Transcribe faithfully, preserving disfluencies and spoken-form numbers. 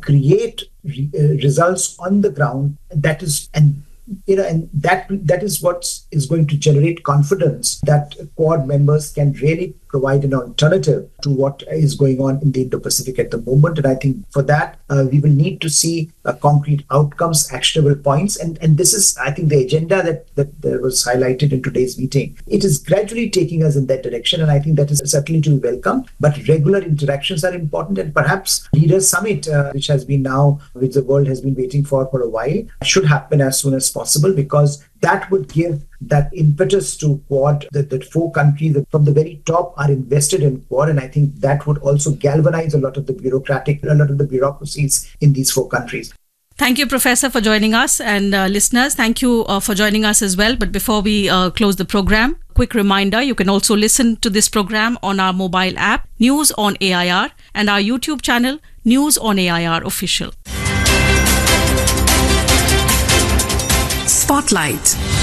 create re- uh, results on the ground. That is, and you know, and that that is what is going to generate confidence that Quad members can really provide an alternative to what is going on in the Indo-Pacific at the moment. And I think for that, uh, we will need to see uh, concrete outcomes, actionable points. And, and this is, I think, the agenda that, that, that was highlighted in today's meeting. It is gradually taking us in that direction. And I think that is certainly to be welcomed. But regular interactions are important. And perhaps Leaders Summit, uh, which has been now, which the world has been waiting for for a while, should happen as soon as possible, because that would give that impetus to Quad, that, that four countries that from the very top are invested in Quad. And I think that would also galvanize a lot of the bureaucratic, a lot of the bureaucracies in these four countries. Thank you, Professor, for joining us. And uh, listeners, thank you uh, for joining us as well. But before we uh, close the program, quick reminder, you can also listen to this program on our mobile app, News on A I R, and our YouTube channel, News on A I R Official. Spotlight.